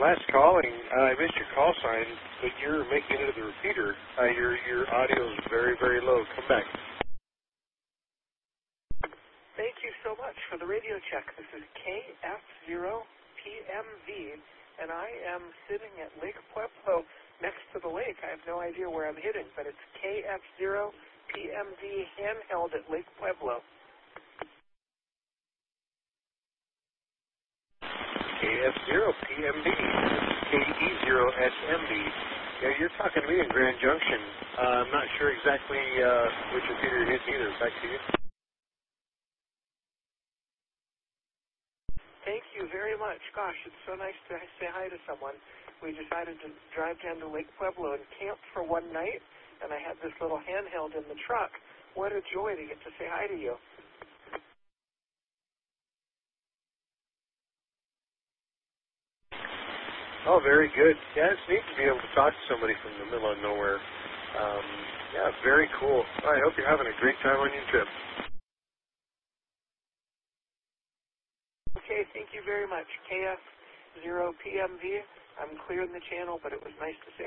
last calling, I missed your call sign, but you're making it to the repeater. Your audio is very, very low. Come back. Thank you so much for the radio check. This is KF0PMV, and I am sitting at Lake Pueblo next to the lake. I have no idea where I'm hitting, but it's KF0PMV handheld at Lake Pueblo. KF0PMB, KE0SMB. Yeah, you're talking to me in Grand Junction. I'm not sure exactly which repeater it is either. Back to you. Thank you very much. Gosh, it's so nice to say hi to someone. We decided to drive down to Lake Pueblo and camp for one night, and I had this little handheld in the truck. What a joy to get to say hi to you. Oh, very good. Yeah, it's neat to be able to talk to somebody from the middle of nowhere. Yeah, very cool. I hope you're having a great time on your trip. Okay, thank you very much. KF0PMV. I'm clearing the channel, but it was nice to say